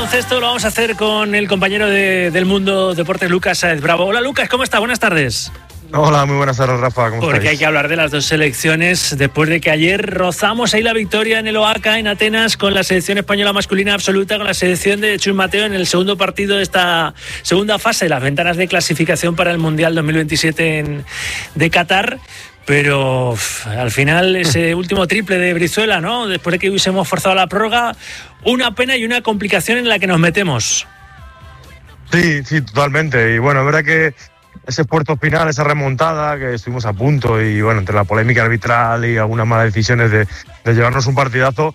baloncesto lo vamos a hacer con el compañero del Mundo Deportes, Lucas Sáez Bravo. Hola Lucas, ¿cómo estás? Buenas tardes. Hola, muy buenas tardes, Rafa. ¿Cómo Porque estáis? hay que hablar de las dos selecciones después de que ayer rozamos ahí la victoria en el OACA, en Atenas, con la selección española masculina absoluta, con la selección de Chus Mateo en el segundo partido de esta segunda fase de las ventanas de clasificación para el Mundial 2027 de Qatar. Pero al final ese último triple de Brizuela, ¿no? Después de que hubiésemos forzado la prórroga, una pena y una complicación en la que nos metemos. Sí, totalmente. Y bueno, es verdad que ese esfuerzo final, esa remontada, que estuvimos a punto y bueno, entre la polémica arbitral y algunas malas decisiones de llevarnos un partidazo,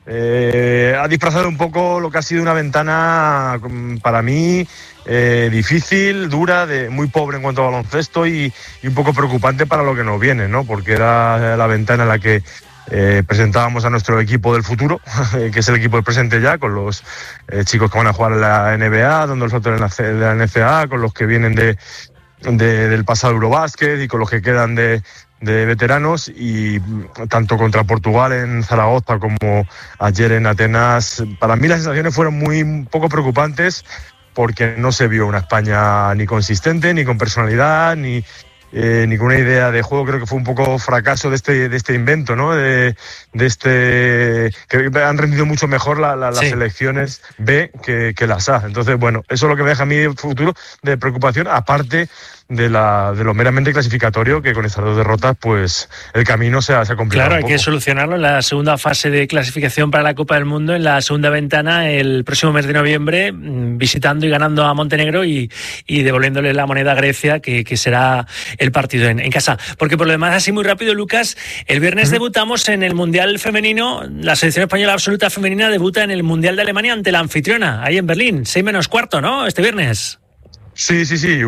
ha disfrazado un poco lo que ha sido una ventana para mí difícil, dura, muy pobre en cuanto a baloncesto y un poco preocupante para lo que nos viene, ¿no? Porque era la ventana en la que presentábamos a nuestro equipo del futuro, que es el equipo del presente ya, con los chicos que van a jugar en la NBA, dando el salto de la NCAA, con los que vienen del pasado Eurobásquet y con los que quedan de veteranos, y tanto contra Portugal en Zaragoza como ayer en Atenas, para mí las sensaciones fueron muy poco preocupantes, porque no se vio una España ni consistente, ni con personalidad, ni con una idea de juego. Creo que fue un poco fracaso de este invento, ¿no? De este, que han rendido mucho mejor las selecciones B que las A. Entonces, bueno, eso es lo que me deja a mí el futuro de preocupación, aparte de lo meramente clasificatorio, que con estas dos derrotas pues el camino se ha complicado. Claro, un hay poco. que solucionarlo en la segunda fase de clasificación para la Copa del Mundo, en la segunda ventana el próximo mes de noviembre, visitando y ganando a Montenegro y devolviéndole la moneda a Grecia, que será el partido en casa. Porque por lo demás, así muy rápido, Lucas, el viernes debutamos en el Mundial Femenino. La selección española absoluta femenina debuta en el Mundial de Alemania ante la anfitriona, ahí en Berlín, 6:15, ¿no? Este viernes. Sí,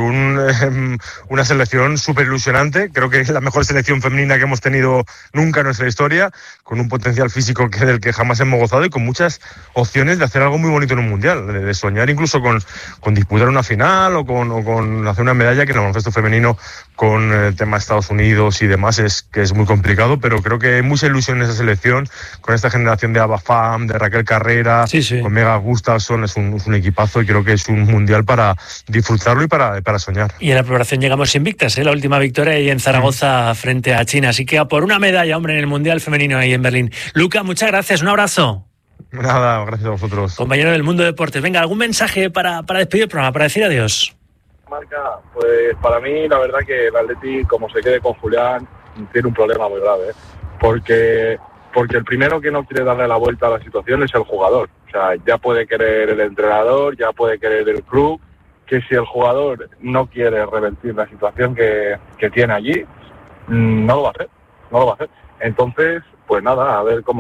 una selección súper ilusionante. Creo que es la mejor selección femenina que hemos tenido nunca en nuestra historia, con un potencial físico del que jamás hemos gozado y con muchas opciones de hacer algo muy bonito en un mundial, de soñar incluso con disputar una final o con hacer una medalla, que en el baloncesto femenino, con el tema de Estados Unidos y demás, que es muy complicado, pero creo que hay mucha ilusión en esa selección, con esta generación de Ava Pham, de Raquel Carrera, con Megan Gustafsson. Es un equipazo y creo que es un mundial para disfrutarlo y para soñar. Y en la preparación llegamos invictas, la última victoria ahí en Zaragoza frente a China, así que a por una medalla, hombre, en el Mundial Femenino ahí en Berlín. Luca, muchas gracias, un abrazo. Nada, gracias a vosotros. Compañero del Mundo Deportes, venga, ¿algún mensaje para despedir el programa, para decir adiós? Marca, pues para mí la verdad que el Atleti, como se quede con Julián, tiene un problema muy grave, porque el primero que no quiere darle la vuelta a la situación es el jugador. O sea, ya puede querer el entrenador, ya puede querer el club, que si el jugador no quiere revertir la situación que tiene allí, no lo va a hacer. Entonces, pues nada, a ver cómo